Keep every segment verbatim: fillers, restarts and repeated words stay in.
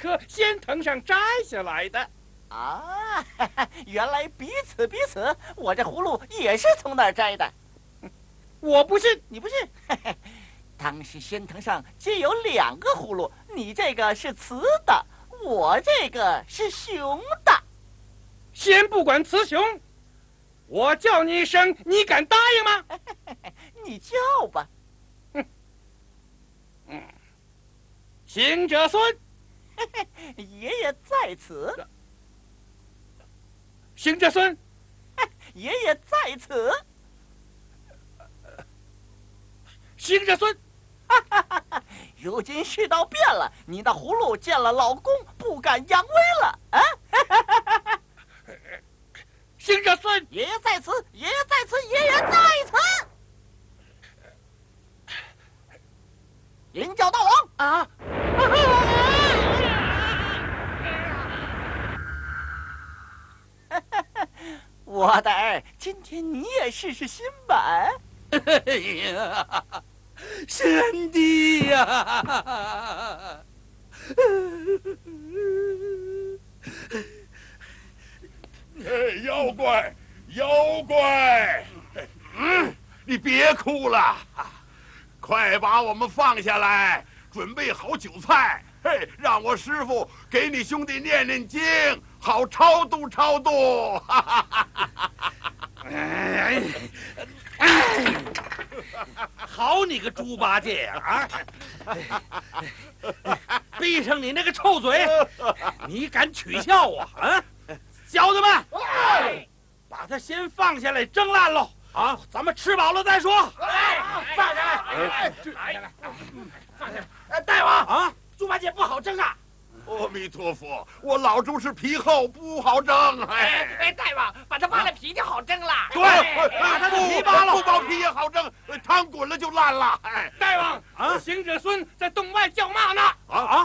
棵仙藤上摘下来的。 啊，原来彼此彼此，我这葫芦也是从那儿摘的。 我不信， 你不信？当时仙藤上皆有两个葫芦，你这个是雌的，我这个是雄的。 先不管雌雄，我叫你一声，你敢答应吗？ 你叫吧。 嗯嗯，行者孙， 爷爷在此。 行者孙， 爷爷在此。 行者孙， 如今世道变了，你的葫芦见了老公不敢扬威了啊！ 行者孙， 爷爷在此，爷爷在此，爷爷在此。银角大王啊！ 我的儿，今天你也试试新版。 哎呀，贤弟呀！ 哎，妖怪，妖怪，嗯，你别哭了，快把我们放下来，准备好酒菜，嘿，让我师傅给你兄弟念念经，好超度超度。 哎哎，好你个猪八戒呀！啊，闭上你那个臭嘴！你敢取笑我啊？小子们，把他先放下来蒸烂喽！啊，咱们吃饱了再说。 哎，放下来！哎，放下来！放下来！哎，大王啊，猪八戒不好蒸啊！ 阿弥陀佛，我老猪是皮厚，不好蒸。 哎哎，大王，把它扒了皮就好蒸了。 对，把它的皮扒了，不剥皮也好蒸，汤滚了就烂了。哎， 大王啊，行者孙在洞外叫骂呢。 啊啊！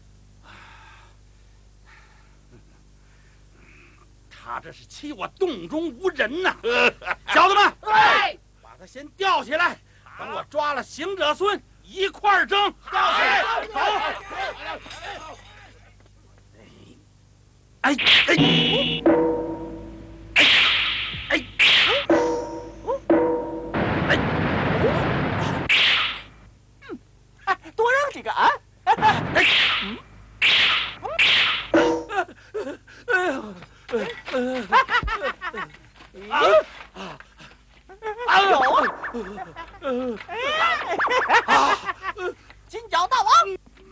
他这是欺我洞中无人呐！小子们， 哎， 把他先吊起来，等我抓了行者孙一块儿蒸。 吊起来， 走。哎哎哎哎哎哎！ 嗯，哎，多让几个啊！哎，嗯， 哎呦！啊！ 哎呦！哎，金角大王！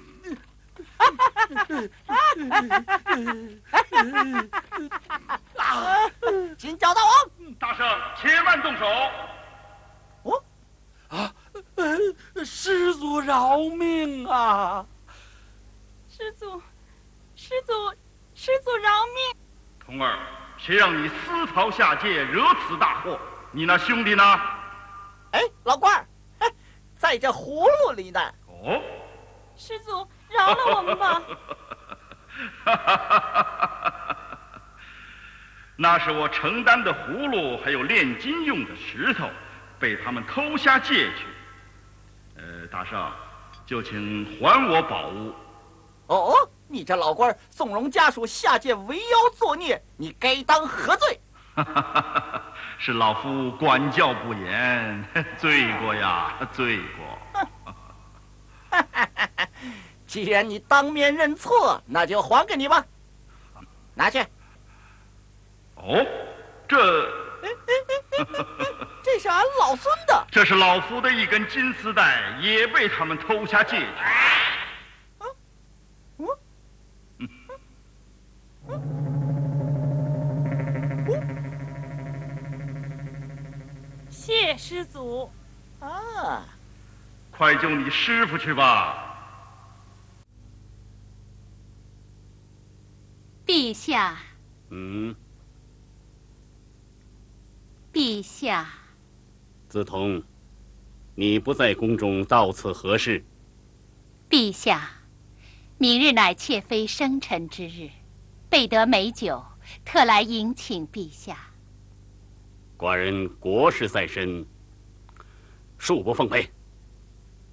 金角大王！ 大圣，且慢动手！ 哦， 啊！师祖饶命啊！ 师祖，师祖，师祖饶命！ 童儿，谁让你私逃下界，惹此大祸？你那兄弟呢？ 哎，老官儿，在这葫芦里呢。 哦， 师祖，饶了我们吧！ 那是我承担的葫芦，还有炼金用的石头，被他们偷下界去。呃，大圣，就请还我宝物。 哦，你这老官纵容家属下界为妖作孽，你该当何罪？ 是老夫管教不严，罪过呀，罪过。 既然你当面认错，那就还给你吧，拿去。 哦，这这是俺老孙的。 这是老夫的一根金丝带，也被他们偷下界去。 啊，嗯嗯嗯嗯，谢师祖。 啊， 快救你师傅去吧。 陛下。 嗯。 陛下。 梓潼，你不在宫中，到此何事？ 陛下，明日乃妾妃生辰之日，备得美酒，特来迎请陛下。 寡人国事在身，恕不奉陪。